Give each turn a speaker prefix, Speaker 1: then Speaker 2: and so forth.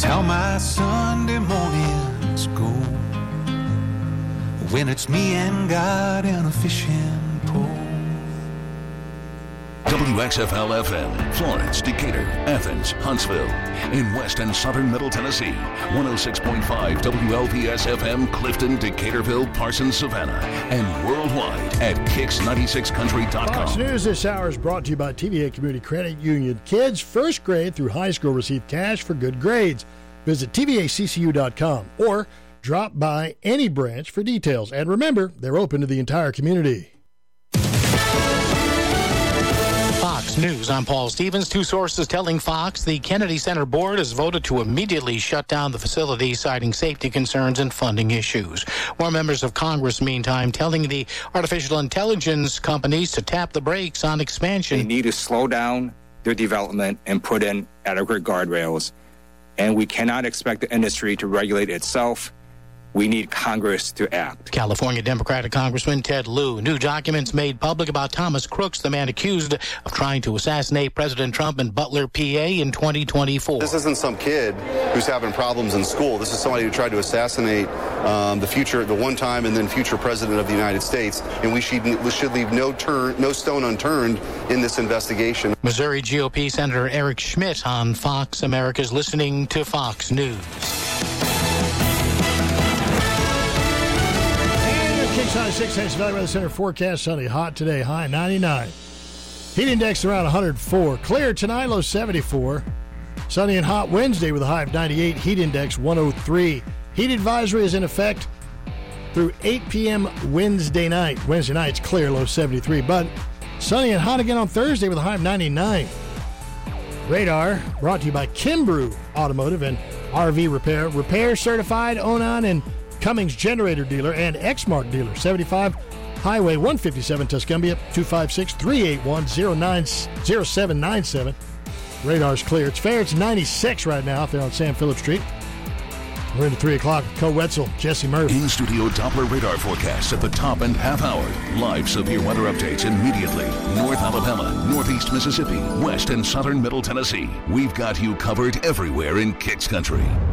Speaker 1: It's how my Sunday mornings go when it's me and God and a fishing pole.
Speaker 2: WXFL FM, Florence, Decatur, Athens, Huntsville. In West and Southern Middle Tennessee, 106.5 WLPS FM, Clifton, Decaturville, Parsons, Savannah, and worldwide at Kicks96country.com.
Speaker 3: Fox News this hour is brought to you by TVA Community Credit Union. Kids first grade through high school receive cash for good grades. Visit TVACCU.com or drop by any branch for details. And remember, they're open to the entire community.
Speaker 4: Fox News, I'm Paul Stevens. Two sources telling Fox the Kennedy Center Board has voted to immediately shut down the facility, citing safety concerns and funding issues. More members of Congress, meantime, telling the artificial intelligence companies to tap the brakes on expansion.
Speaker 5: They need to slow down their development and put in adequate guardrails. And we cannot expect the industry to regulate itself. We need Congress to act.
Speaker 4: California Democratic Congressman Ted Lieu. New documents made public about Thomas Crooks, the man accused of trying to assassinate President Trump in Butler, PA in 2024.
Speaker 6: This isn't some kid who's having problems in school. This is somebody who tried to assassinate the one-time and then future president of the United States. And we should leave no stone unturned in this investigation.
Speaker 4: Missouri GOP Senator Eric Schmidt on Fox America's Listening to Fox News.
Speaker 3: Kicks High 6, High Valley Weather Center forecast. Sunny, hot today, high 99. Heat index around 104. Clear tonight, low 74. Sunny and hot Wednesday with a high of 98. Heat index 103. Heat advisory is in effect through 8 p.m. Wednesday night. Wednesday night's clear, low 73. But sunny and hot again on Thursday with a high of 99. Radar brought to you by Kimbrew Automotive and RV Repair. Repair certified, Onan and Cummings generator dealer and Exmark dealer. 75 Highway 157 Tuscumbia, 256-381-0797. Radar's clear. It's fair. It's 96 right now out there on Sam Phillips Street. We're into 3 o'clock with Co Wetzel, Jesse Murphy.
Speaker 2: In-studio Doppler radar forecasts at the top and half hour. Live severe weather updates immediately. North Alabama, Northeast Mississippi, West and Southern Middle Tennessee. We've got you covered everywhere in Kicks Country.